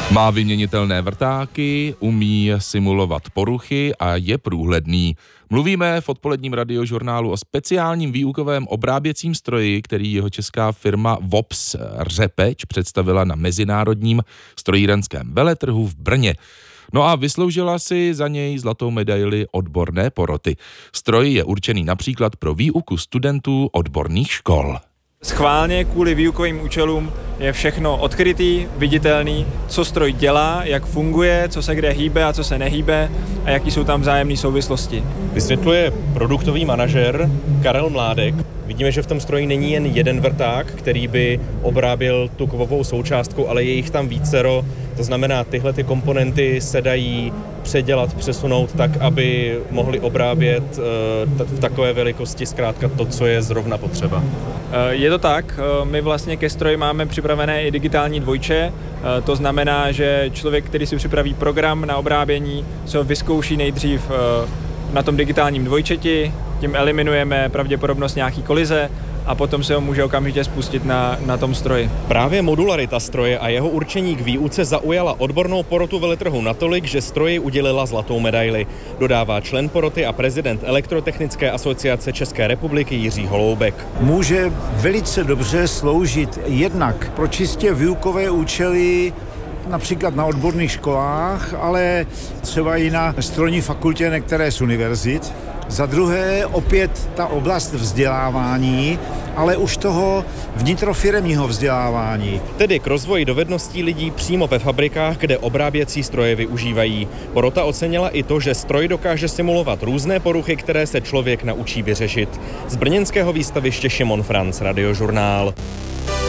Má vyměnitelné vrtáky, umí simulovat poruchy a je průhledný. Mluvíme v odpoledním radiožurnálu o speciálním výukovém obráběcím stroji, který jeho česká firma VOPS Řepeč představila na mezinárodním strojírenském veletrhu v Brně. No a vysloužila si za něj zlatou medaili odborné poroty. Stroj je určený například pro výuku studentů odborných škol. Schválně kvůli výukovým účelům je všechno odkrytý, viditelný, co stroj dělá, jak funguje, co se kde hýbe a co se nehýbe a jaký jsou tam vzájemné souvislosti. Vysvětluje produktový manažer Karel Mládek. Vidíme, že v tom stroji není jen jeden vrták, který by obráběl tu kovovou součástku, ale je jich tam vícero. To znamená, tyhle ty komponenty se dají předělat, přesunout tak, aby mohli obrábět v takové velikosti zkrátka to, co je zrovna potřeba. Je to tak, my vlastně ke stroji máme připravené i digitální dvojče, to znamená, že člověk, který si připraví program na obrábění, se ho vyzkouší nejdřív na tom digitálním dvojčeti, tím eliminujeme pravděpodobnost nějaký kolize a potom se ho může okamžitě spustit na tom stroji. Právě modularita stroje a jeho určení k výuce zaujala odbornou porotu veletrhu natolik, že stroji udělila zlatou medaili. Dodává člen poroty a prezident Elektrotechnické asociace České republiky Jiří Holoubek. Může velice dobře sloužit jednak pro čistě výukové účely, například na odborných školách, ale třeba i na strojní fakultě některé z univerzit. Za druhé opět ta oblast vzdělávání, ale už toho vnitrofiremního vzdělávání. Tedy k rozvoji dovedností lidí přímo ve fabrikách, kde obráběcí stroje využívají. Porota ocenila i to, že stroj dokáže simulovat různé poruchy, které se člověk naučí vyřešit. Z brněnského výstaviště Šimon Franc, Radiožurnál.